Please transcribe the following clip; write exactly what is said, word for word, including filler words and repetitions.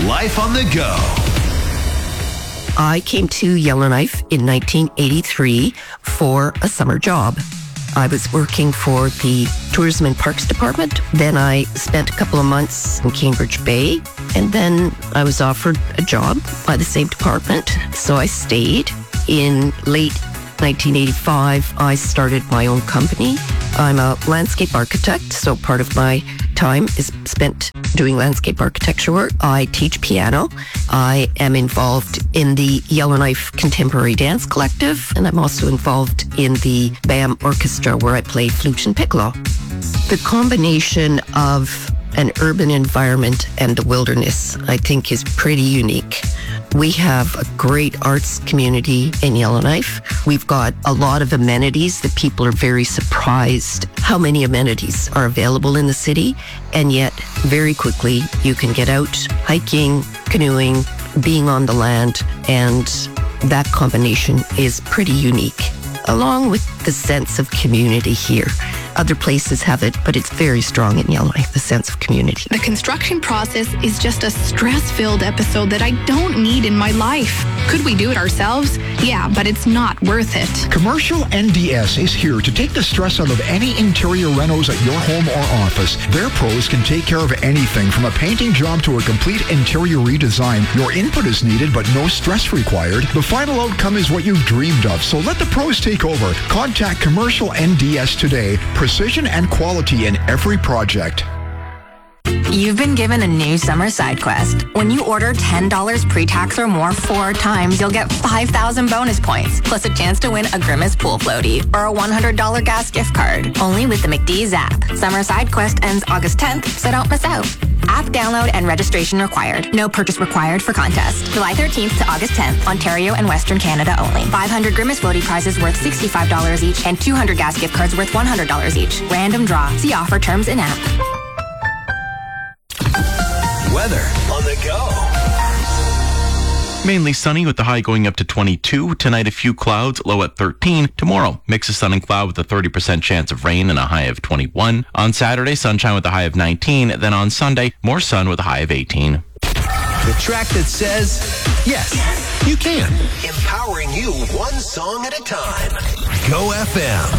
Life on the Go. I came to Yellowknife in nineteen eighty-three for a summer job. I was working for the Tourism and Parks Department. Then I spent a couple of months in Cambridge Bay. And then I was offered a job by the same department. So I stayed. In late nineteen eighty-five, I started my own company. I'm a landscape architect, so part of my time is spent doing landscape architecture work. I teach piano. I am involved in the Yellowknife Contemporary Dance Collective, and I'm also involved in the B A M Orchestra, where I play flute and piccolo. The combination of an urban environment and the wilderness, I think, is pretty unique. We have a great arts community in Yellowknife. We've got a lot of amenities that people are very surprised how many amenities are available in the city. And yet, very quickly, you can get out hiking, canoeing, being on the land, and that combination is pretty unique, along with the sense of community here. Other places have it, but it's very strong in Yellowknife, the sense of community. The construction process is just a stress-filled episode that I don't need in my life. Could we do it ourselves? Yeah, but it's not worth it. Commercial N D S is here to take the stress out of any interior renos at your home or office. Their pros can take care of anything from a painting job to a complete interior redesign. Your input is needed, but no stress required. The final outcome is what you've dreamed of, so let the pros take over. Contact Commercial N D S today. Precision and quality in every project. You've been given a new summer side quest. When you order ten dollars pre-tax or more four times, you'll get five thousand bonus points, plus a chance to win a Grimace pool floaty or a one hundred dollars gas gift card. Only with the McDee's app. Summer side quest ends August tenth, so don't miss out. App download and registration required. No purchase required for contest. July thirteenth to August tenth, Ontario and Western Canada only. five hundred Grimace floaty prizes worth sixty-five dollars each and two hundred gas gift cards worth one hundred dollars each. Random draw. See offer terms in app. Weather on the go. Mainly sunny with the high going up to twenty-two. Tonight, a few clouds, low at thirteen. Tomorrow, mix of sun and cloud with a thirty percent chance of rain and a high of twenty-one. On Saturday, sunshine with a high of nineteen. Then on Sunday, more sun with a high of eighteen. The track that says, yes, you can. Empowering you one song at a time. Go F M.